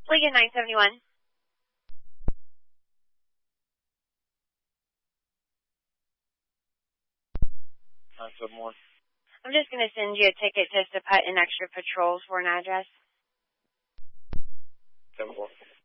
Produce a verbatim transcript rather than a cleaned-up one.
Lincoln nine seventy-one. nine seven one. I'm just going to send you a ticket just to put in extra patrols for an address. seven four.